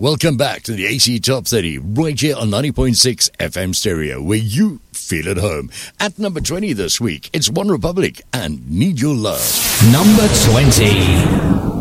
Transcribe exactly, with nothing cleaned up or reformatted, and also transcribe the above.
Welcome back to the A C Top thirty, right here on ninety point six F M Stereo, where you feel at home. At number twenty this week, it's One Republic and Need Your Love. Number twenty.